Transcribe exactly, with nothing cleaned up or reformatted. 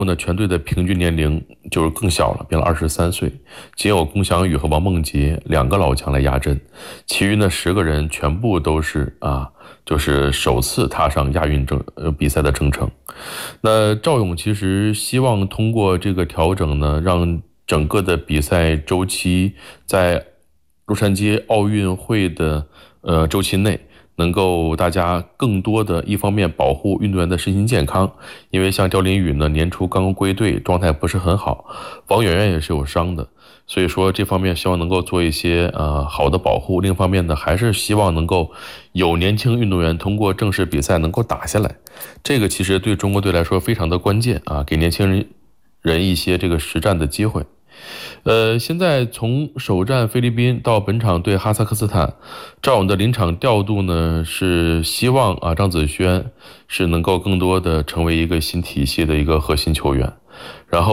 呢，全队的平均年龄就是更小了，变了二十三岁，仅有龚翔宇和王梦洁两个老将来压阵，其余呢十个人全部都是啊，就是首次踏上亚运征呃比赛的征程。那赵勇其实希望通过这个调整呢，让整个的比赛周期在洛杉矶奥运会的呃周期内，能够大家更多的一方面保护运动员的身心健康，因为像刁琳宇呢年初刚刚归队，状态不是很好，王媛媛也是有伤的，所以说这方面希望能够做一些呃好的保护。另一方面呢，还是希望能够有年轻运动员通过正式比赛能够打下来，这个其实对中国队来说非常的关键啊，给年轻人人一些这个实战的机会。呃，现在从首战菲律宾到本场对哈萨克斯坦，赵勇的临场调度呢是希望啊张子萱是能够更多的成为一个新体系的一个核心球员，然后